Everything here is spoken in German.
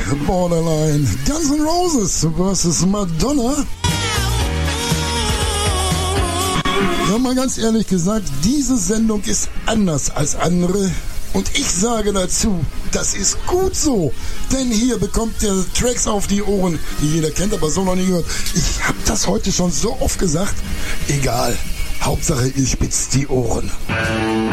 Borderline. Guns N' Roses versus Madonna. Ja, mal ganz ehrlich gesagt, diese Sendung ist anders als andere. Und ich sage dazu, das ist gut so. Denn hier bekommt ihr Tracks auf die Ohren, die jeder kennt, aber so noch nie gehört. Ich habe das heute schon so oft gesagt. Egal, Hauptsache ihr spitzt die Ohren.